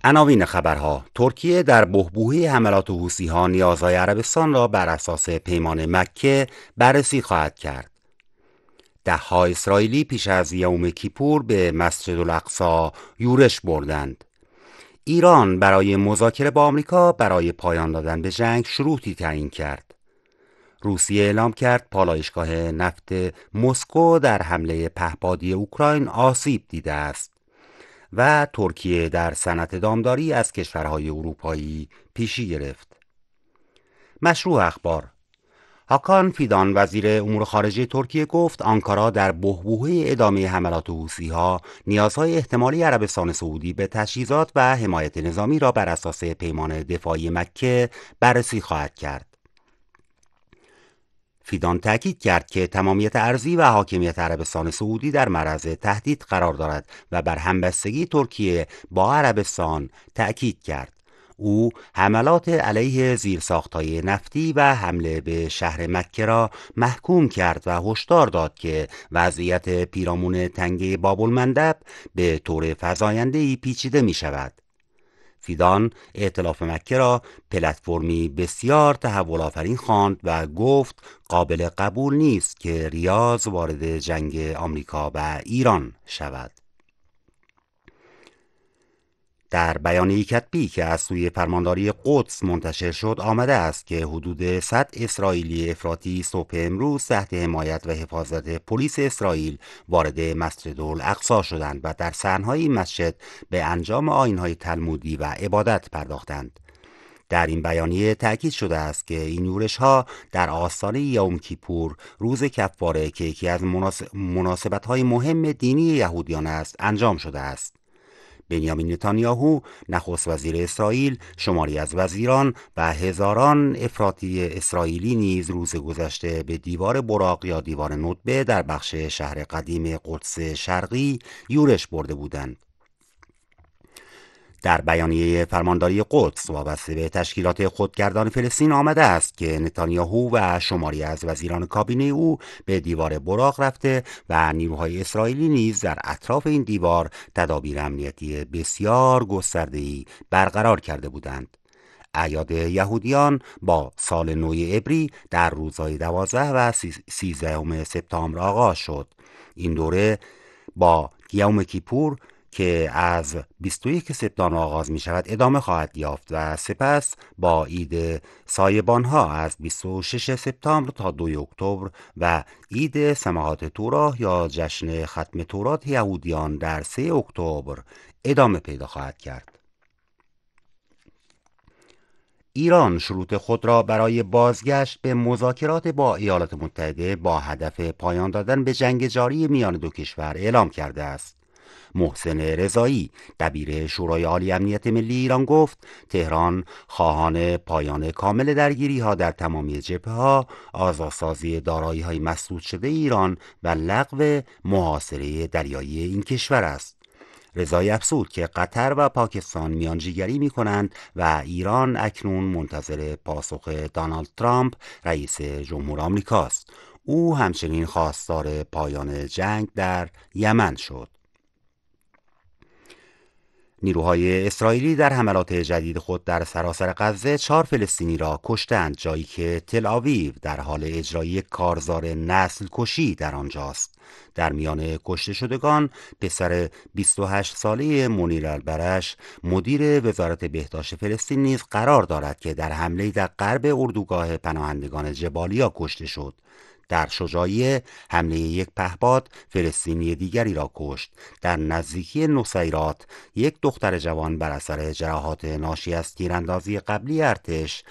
عناوین خبرها: ترکیه در بحبوحه حملات حوثی‌ها نیازهای عربستان را بر اساس پیمان مکه بررسی خواهد کرد. ده‌ها اسرائیلی پیش از یوم کیپور به مسجد الاقصی یورش بردند. ایران برای مذاکره با آمریکا برای پایان دادن به جنگ شروطی تعیین کرد. روسیه اعلام کرد پالایشگاه نفت مسکو در حمله پهپادی اوکراین آسیب دیده است و ترکیه در صنعت دامداری از کشورهای اروپایی پیشی گرفت. مشروع اخبار: هاکان فیدان وزیر امور خارجه ترکیه گفت آنکارا در بحبوحه ادامه حملات حوثی‌ها نیازهای احتمالی عربستان سعودی به تجهیزات و حمایت نظامی را بر اساس پیمان دفاعی مکه بررسی خواهد کرد. فیدان تاکید کرد که تمامیت ارضی و حاکمیت عربستان سعودی در معرض تهدید قرار دارد و بر همبستگی ترکیه با عربستان تاکید کرد. او حملات علیه زیرساختهای نفتی و حمله به شهر مکه را محکوم کرد و هشدار داد که وضعیت پیرامون تنگه باب‌المندب به طور فزاینده‌ای پیچیده می شود. فیدان ائتلاف مکه را پلتفرمی بسیار تحول آفرین خواند و گفت قابل قبول نیست که ریاض وارد جنگ آمریکا و ایران شود. در بیانیه‌ای کتبی که از سوی فرمانداری قدس منتشر شد آمده است که حدود 100 اسرائیلی افراطی صبح امروز تحت حمایت و حفاظت پلیس اسرائیل وارد مسجد الاقصی شدند و در صحن‌های مسجد به انجام آیین‌های تلمودی و عبادت پرداختند. در این بیانیه تأکید شده است که این یورش‌ها در آستانه یوم کیپور، روز کفاره که یکی از مناسبت‌های مهم دینی یهودیان است، انجام شده است. بنیامین نتانیاهو نخست وزیر اسرائیل، شماری از وزیران و هزاران افراطی اسرائیلی نیز روز گذشته به دیوار براق یا دیوار ندبه در بخش شهر قدیم قدس شرقی یورش برده بودند. در بیانیه فرمانداری قدس وابسته به تشکیلات خودگردان فلسطین آمده است که نتانیاهو و شماری از وزیران کابینه او به دیوار براق رفته و نیروهای اسرائیلی نیز در اطراف این دیوار تدابیر امنیتی بسیار گسترده‌ای برقرار کرده بودند. اعیاد یهودیان با سال نو عبری در روزهای 12 و 13 سپتامبر آغاز شد. این دوره با یوم کیپور که از 21 سپتامبر آغاز می شود ادامه خواهد یافت و سپس با عید سایبانها از 26 سپتامبر تا 2 اکتبر و عید سماحات توراه یا جشن ختم تورات یهودیان در 3 اکتبر ادامه پیدا خواهد کرد. ایران شروط خود را برای بازگشت به مذاکرات با ایالات متحده با هدف پایان دادن به جنگ جاری میان دو کشور اعلام کرده است. محسن رضایی دبیر شورای عالی امنیت ملی ایران گفت تهران خواهان پایان کامل درگیری‌ها در تمامی جبهه‌ها، آزادسازی دارایی‌های مسدود شده ایران و لغو محاصره دریایی این کشور است. رضایی افزود که قطر و پاکستان میانجیگری می‌کنند و ایران اکنون منتظر پاسخ دونالد ترامپ رئیس جمهور آمریکاست. او همچنین خواستار پایان جنگ در یمن شد. نیروهای اسرائیلی در حملات جدید خود در سراسر غزه 4 فلسطینی را کشتند، جایی که تل آویو در حال اجرای کارزار نسل کشی در آنجاست. در میان کشته شدگان پسر 28 ساله منیر البرش مدیر وزارت بهداشت فلسطین نیز قرار دارد که در حمله در غرب اردوگاه پناهندگان جبالیا کشته شد. در شجاعیه حمله یک پهپاد فلسطینی دیگری را کشت. در نزدیکی نصیرات یک دختر جوان بر اثر جراحات ناشی از تیراندازی قبلی ارتش